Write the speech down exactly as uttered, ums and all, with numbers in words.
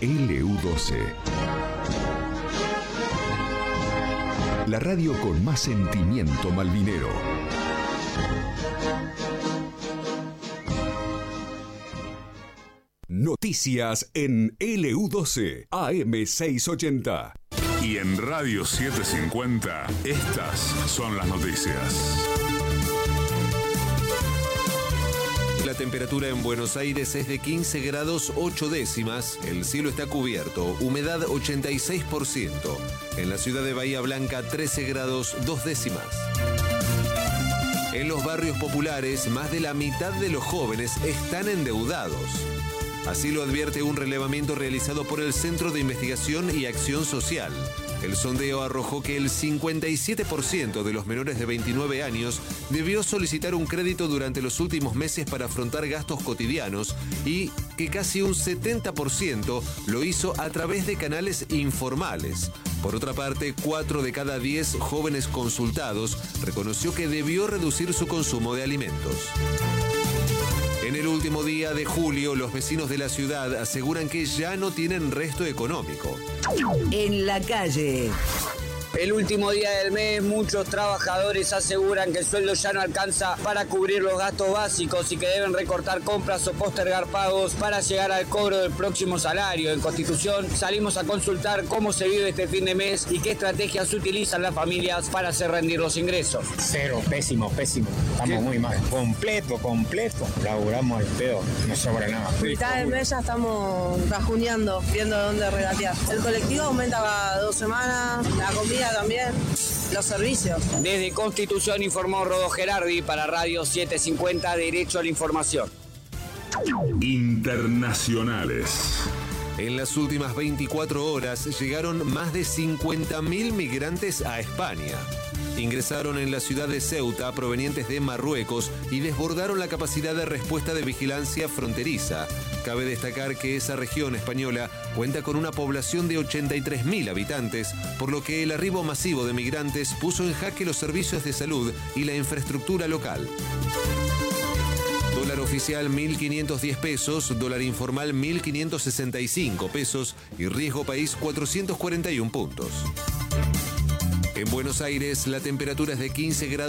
L U doce. La radio con más sentimiento malvinero. Noticias en L U doce, A M seiscientos ochenta. Y en Radio setecientos cincuenta, estas son las noticias. La temperatura en Buenos Aires es de quince grados ocho décimas, el cielo está cubierto, humedad ochenta y seis por ciento. En la ciudad de Bahía Blanca trece grados dos décimas. En los barrios populares, más de la mitad de los jóvenes están endeudados. Así lo advierte un relevamiento realizado por el Centro de Investigación y Acción Social. El sondeo arrojó que el cincuenta y siete por ciento de los menores de veintinueve años debió solicitar un crédito durante los últimos meses para afrontar gastos cotidianos y que casi un setenta por ciento lo hizo a través de canales informales. Por otra parte, cuatro de cada diez jóvenes consultados reconoció que debió reducir su consumo de alimentos. En el último día de julio, los vecinos de la ciudad aseguran que ya no tienen resto económico. En la calle. El último día del mes, muchos trabajadores aseguran que el sueldo ya no alcanza para cubrir los gastos básicos y que deben recortar compras o postergar pagos para llegar al cobro del próximo salario. En Constitución salimos a consultar cómo se vive este fin de mes y qué estrategias utilizan las familias para hacer rendir los ingresos. Cero, pésimo, pésimo. Estamos ¿Qué? muy mal. Completo, completo. Laburamos al pedo, no sobra nada. Mitad del mes ya estamos rajuneando, viendo dónde regatear. El colectivo aumenta cada dos semanas, la comida también, los servicios. Desde Constitución informó Rodo Gerardi para Radio setecientos cincuenta, Derecho a la Información. Internacionales. En las últimas veinticuatro horas llegaron más de cincuenta mil migrantes a España. Ingresaron en la ciudad de Ceuta provenientes de Marruecos y desbordaron la capacidad de respuesta de vigilancia fronteriza. Cabe destacar que esa región española cuenta con una población de ochenta y tres mil habitantes, por lo que el arribo masivo de migrantes puso en jaque los servicios de salud y la infraestructura local. Dólar oficial mil quinientos diez pesos, dólar informal mil quinientos sesenta y cinco pesos y riesgo país cuatrocientos cuarenta y uno puntos. En Buenos Aires la temperatura es de quince grados.